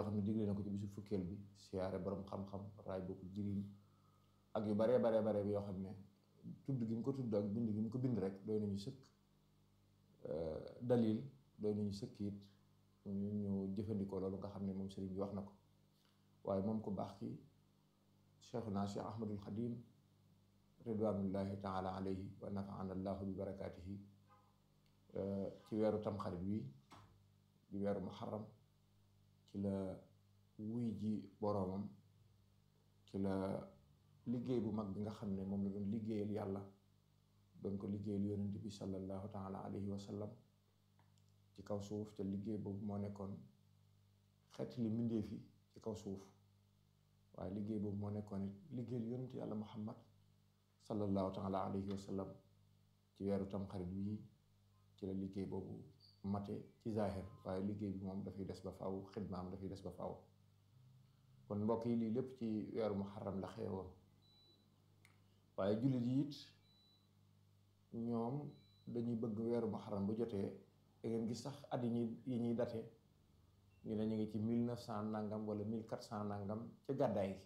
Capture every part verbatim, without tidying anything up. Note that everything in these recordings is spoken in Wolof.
yoo xam ne digle na ko ci bisu fukkeel bi siyaare borom xam-xam raay bokku jiriñ ak yu baree baree bare bi yoo xam ne tudd gi mu ko tudd ak bind gi mu ko bind rek doy nañu sëkk dalil doy nañu sëkk it ñu ñu jëfandikoo loolu nga xam ne moom sëriñ bi wax na ko waaye moom ko baax ki cheikhuna cheikh ahmadul xadim ridwanullahi taala alayhi wa nafaana allahu bi barakaatihi ci weeru tamxarit wi di weeru muharram ci la wuy ji boroomam ci la liggéey bu mag bi nga xam ne moom la doon liggéeyal yàlla doon ko liggéeyal yonent bi sallallahu taala alayhi wa sallam ci kaw suuf te liggéey boobu moo nekkoon xeet li mbindeef yi ci kaw suuf waaye liggéey boobu moo nekkoon it liggéeyal yonent yàlla muhammad sallallahu taala alayhi wa sallam ci weeru tamxarit wi ci la liggéey boobu mate ci zahir waaye liggéey bi moom dafay des ba faaw xidmaam dafay des ba faaw kon mbokk yi lii lépp ci weeru muharram la xewoon waaye jullit yi it ñoom dañuy bëgg weeru muharram bu jotee da ngeen gis sax at yi ñuy yi ñuy date ñu ne ñu ngi ci mille neuf cent nangam wala mille quatre cent nangam ca gàddaay gi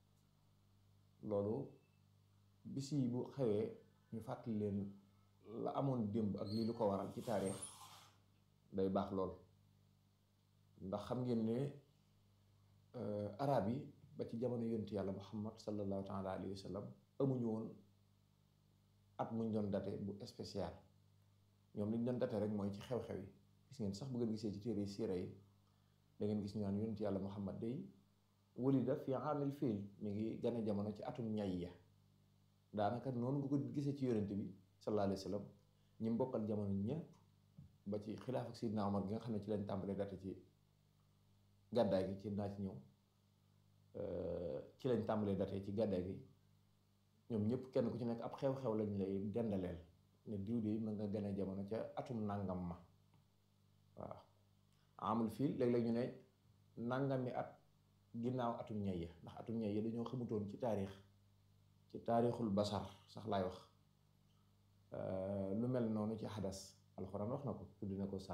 loolu bis yi bu xewee ñu fàttali leen la amoon démb ak lii lu ko waral ci taarix day baax lool ndax xam ngeen ne arab yi ba ci jamono yonent yàlla muhammad sallallahu taala alayhi wa sallam amuñu woon at muñ doon date bu spécial ñoom liñ doon date rek mooy ci xew-xew yi gis ngeen sax bu ngeen gisee ci téere yi siira yi da ngeen gis ñu naan yonent yàlla muhammad day wulida fi aamil fiil mi ngi gane jamono ci atum ñay ya daanaka noonu nga ko gisee ci yonent bi sallallahu alayhi wa sallam ñi mbokkal jamono ñëpp ba ci xilaaf ak Sidna Omar gi nga xam ne ci lañ tàmbalee date ci gàddaay gi ci naa ci ñëw ci lañ tàmbalee date ci gàddaay gi ñoom ñëpp kenn ku ci nekk ab xew-xew lañ lay dendaleel ne diw de mën nga gën a jamono ca atum nangam ma waaw amul fii léeg-léeg ñu ne nangami at ginnaaw atum ñay ya ndax atum ñay ya dañoo xamutoon ci taarix ci taarixul basar sax laay wax lu mel noonu ci xadas alxuraan wax na ko tudd na ko